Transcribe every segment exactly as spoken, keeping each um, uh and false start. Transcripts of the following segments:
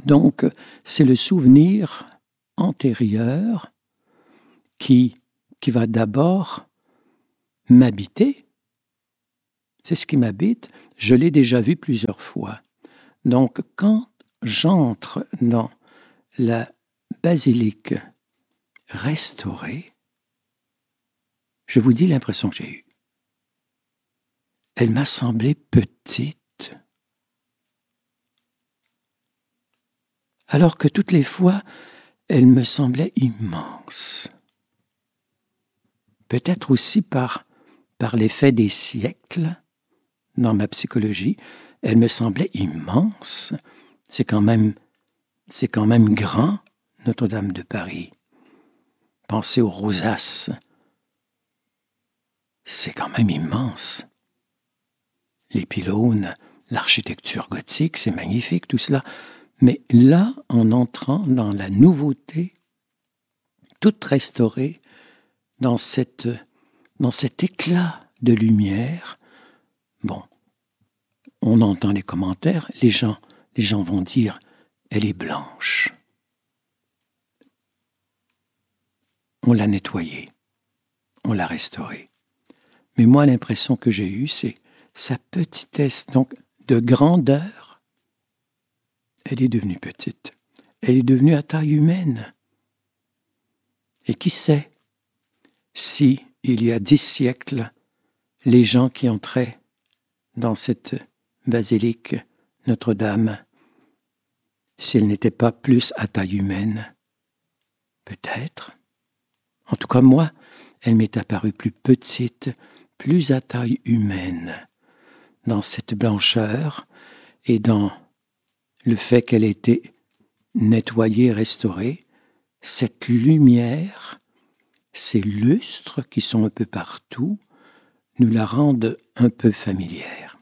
Donc, c'est le souvenir antérieur qui, qui va d'abord m'habiter. C'est ce qui m'habite. Je l'ai déjà vu plusieurs fois. Donc, quand j'entre dans la basilique restaurée, je vous dis l'impression que j'ai eue. Elle m'a semblé petite, alors que toutes les fois, elle me semblait immense. Peut-être aussi par, par l'effet des siècles, dans ma psychologie, elle me semblait immense. C'est quand même, c'est quand même grand, Notre-Dame de Paris. Pensez aux rosaces. C'est quand même immense. Les pylônes, l'architecture gothique, c'est magnifique tout cela. Mais là, en entrant dans la nouveauté, toute restaurée, dans, cette, dans cet éclat de lumière, bon, on entend les commentaires, les gens, les gens vont dire « elle est blanche ». On l'a nettoyée, on l'a restaurée. Mais moi, l'impression que j'ai eue, c'est sa petitesse, donc de grandeur. Elle est devenue petite. Elle est devenue à taille humaine. Et qui sait si, il y a dix siècles, les gens qui entraient dans cette basilique Notre-Dame, si elle n'était pas plus à taille humaine, peut-être. En tout cas, moi, elle m'est apparue plus petite, plus à taille humaine, dans cette blancheur et dans le fait qu'elle était nettoyée, restaurée, cette lumière, ces lustres qui sont un peu partout, nous la rendent un peu familière.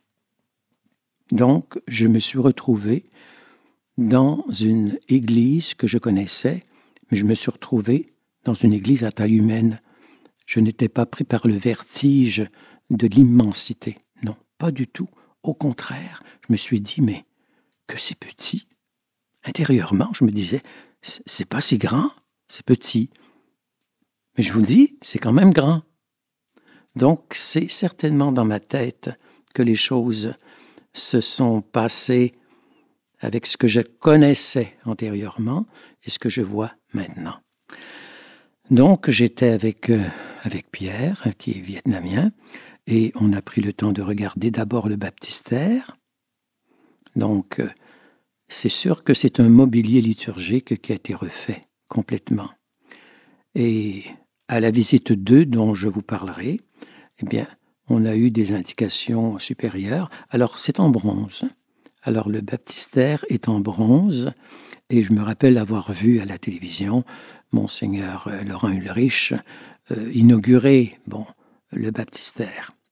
Donc, je me suis retrouvé dans une église que je connaissais, mais je me suis retrouvé dans une église à taille humaine. Je n'étais pas pris par le vertige de l'immensité. Non, pas du tout. Au contraire, je me suis dit, mais que c'est petit. Intérieurement, je me disais, c'est pas si grand, c'est petit. Mais je vous dis, c'est quand même grand. Donc, c'est certainement dans ma tête que les choses se sont passées avec ce que je connaissais antérieurement et ce que je vois maintenant. Donc, j'étais avec, euh, avec Pierre, qui est vietnamien, et on a pris le temps de regarder d'abord le baptistère. Donc, euh, c'est sûr que c'est un mobilier liturgique qui a été refait complètement. Et à la visite deux, dont je vous parlerai, eh bien, on a eu des indications supérieures. Alors, c'est en bronze. Alors, le baptistère est en bronze, et je me rappelle avoir vu à la télévision Monseigneur Laurent Ulrich euh, inaugurer bon, le baptistère.